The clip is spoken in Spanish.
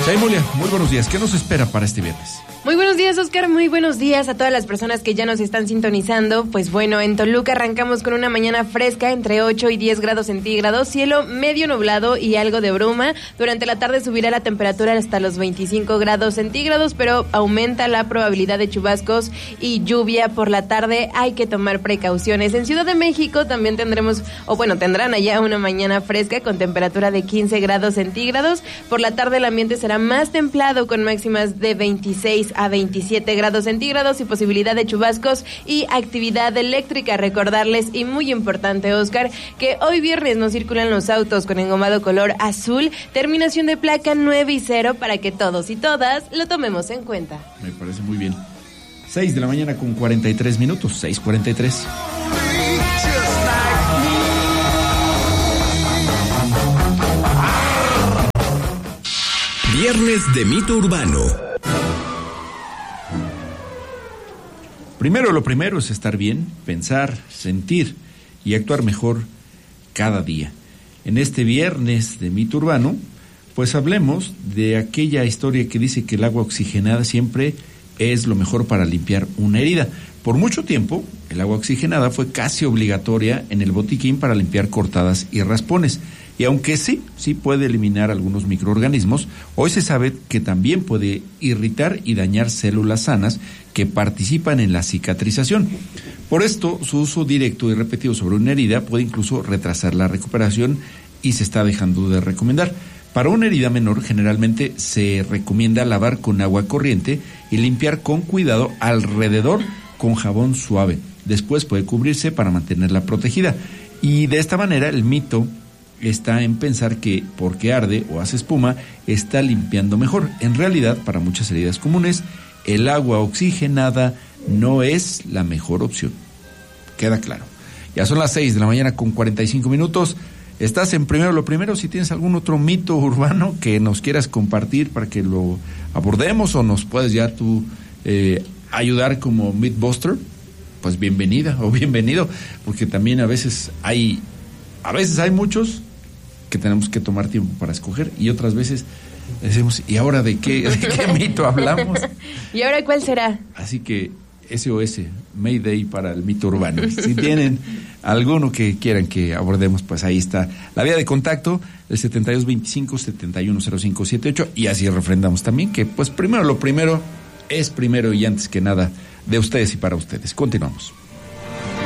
Saimulia, muy buenos días. ¿Qué nos espera para este viernes? Muy buenos días, Oscar. Muy buenos días a todas las personas que ya nos están sintonizando. Pues bueno, en Toluca arrancamos con una mañana fresca entre 8 y 10 grados centígrados, cielo medio nublado y algo de bruma. Durante la tarde subirá la temperatura hasta los 25 grados centígrados, pero aumenta la probabilidad de chubascos y lluvia por la tarde. Hay que tomar precauciones. En Ciudad de México también tendrán allá una mañana fresca con temperatura de 15 grados centígrados. Por la tarde el ambiente será más templado con máximas de 26 a 27 grados centígrados y posibilidad de chubascos y actividad eléctrica. Recordarles, y muy importante, Oscar, que hoy viernes no circulan los autos con engomado color azul, terminación de placa 9 y 0, para que todos y todas lo tomemos en cuenta. Me parece muy bien. 6 de la mañana con 43 minutos, 6:43. Viernes de Mito Urbano. Lo primero es estar bien, pensar, sentir y actuar mejor cada día. En este viernes de Mito Urbano, pues hablemos de aquella historia que dice que el agua oxigenada siempre es lo mejor para limpiar una herida. Por mucho tiempo, el agua oxigenada fue casi obligatoria en el botiquín para limpiar cortadas y raspones. Y aunque sí puede eliminar algunos microorganismos, hoy se sabe que también puede irritar y dañar células sanas que participan en la cicatrización. Por esto, su uso directo y repetido sobre una herida puede incluso retrasar la recuperación y se está dejando de recomendar. Para una herida menor, generalmente se recomienda lavar con agua corriente y limpiar con cuidado alrededor con jabón suave. Después puede cubrirse para mantenerla protegida. Y de esta manera el mito está en pensar que porque arde o hace espuma está limpiando mejor. En realidad, para muchas heridas comunes, el agua oxigenada no es la mejor opción. Queda claro. Ya son las 6 de la mañana con 45 minutos. Estás en Primero lo Primero. Si tienes algún otro mito urbano que nos quieras compartir para que lo abordemos, o nos puedes ya tú ayudar como Mythbuster, pues bienvenida o bienvenido, porque también a veces hay muchos que tenemos que tomar tiempo para escoger, y otras veces decimos, ¿y ahora de qué mito hablamos? ¿Y ahora cuál será? Así que SOS, Mayday para el mito urbano. Si tienen alguno que quieran que abordemos, pues ahí está la vía de contacto, el 7225-710578, y así refrendamos también que pues primero lo primero es primero y antes que nada de ustedes y para ustedes. Continuamos.